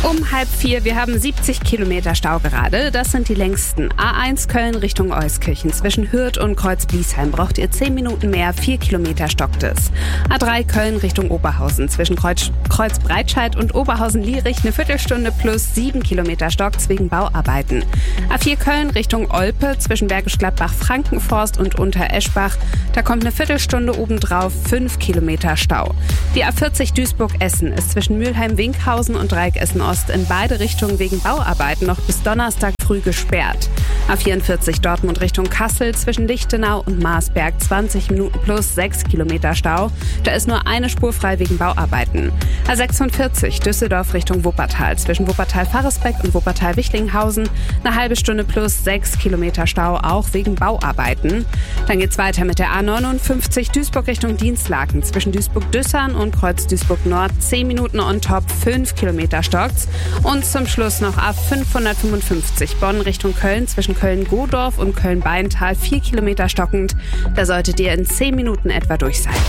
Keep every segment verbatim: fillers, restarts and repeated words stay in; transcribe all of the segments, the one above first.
Um halb vier, wir haben siebzig Kilometer Stau gerade. Das sind die längsten. A eins Köln Richtung Euskirchen. Zwischen Hürth und Kreuz-Bliesheim braucht ihr zehn Minuten mehr, vier Kilometer stockt es. A drei Köln Richtung Oberhausen. Zwischen Kreuz, Kreuz-Breitscheid und Oberhausen-Lierich eine Viertelstunde plus sieben Kilometer stockt's wegen Bauarbeiten. A vier Köln Richtung Olpe. Zwischen Bergisch Gladbach, Frankenforst und Untereschbach. Da kommt eine Viertelstunde obendrauf, fünf Kilometer Stau. Die A vierzig Duisburg-Essen ist zwischen Mülheim-Winkhausen und Dreieck Essen-Ost in beide Richtungen wegen Bauarbeiten noch bis Donnerstag früh gesperrt. A vierundvierzig Dortmund Richtung Kassel zwischen Lichtenau und Marsberg zwanzig Minuten plus sechs Kilometer Stau. Da ist nur eine Spur frei wegen Bauarbeiten. A sechsundvierzig Düsseldorf Richtung Wuppertal zwischen Wuppertal-Faresbeck und Wuppertal-Wichlinghausen eine halbe Stunde plus sechs Kilometer Stau, auch wegen Bauarbeiten. Dann geht's weiter mit der A neunundfünfzig Duisburg Richtung Dienstlaken zwischen Duisburg-Düssern und Kreuz-Duisburg-Nord zehn Minuten on top, fünf Kilometer stockt's. Und zum Schluss noch A fünfhundertfünfundfünfzig Bonn Richtung Köln zwischen Köln-Godorf und Köln-Beintal vier Kilometer stockend. Da solltet ihr in zehn Minuten etwa durch sein.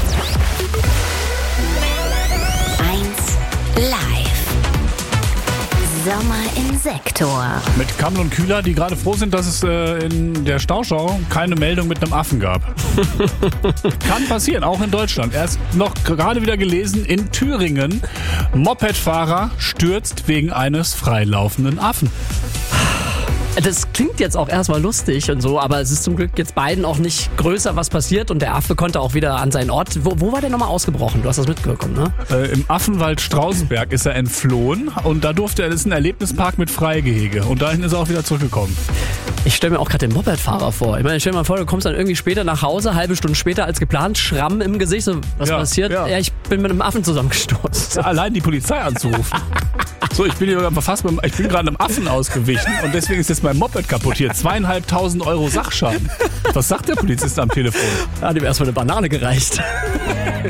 eins live. Sommer im Sektor. Mit Kammel und Kühler, die gerade froh sind, dass es äh, in der Stauschau keine Meldung mit einem Affen gab. Kann passieren, auch in Deutschland. Erst noch gerade wieder gelesen, in Thüringen, Mopedfahrer stürzt wegen eines freilaufenden Affen. Das klingt jetzt auch erstmal lustig und so, aber es ist zum Glück jetzt beiden auch nicht größer was passiert und der Affe konnte auch wieder an seinen Ort. Wo, wo war der nochmal ausgebrochen? Du hast das mitbekommen, ne? Äh, Im Affenwald Straußenberg ist er entflohen und da durfte er, das ist ein Erlebnispark mit Freigehege und dahin ist er auch wieder zurückgekommen. Ich stelle mir auch gerade den Mopedfahrer vor. Ich meine, stell dir mal vor, du kommst dann irgendwie später nach Hause, halbe Stunde später als geplant, Schramm im Gesicht. So, was Ja, passiert? ja. Ja, ich bin mit einem Affen zusammengestoßen. Allein die Polizei anzurufen. So, ich bin hier fast mit, ich bin gerade einem Affen ausgewichen und deswegen ist jetzt mein Moped kaputt hier. Zweieinhalbtausend Euro Sachschaden. Was sagt der Polizist am Telefon? Hat ihm erstmal eine Banane gereicht.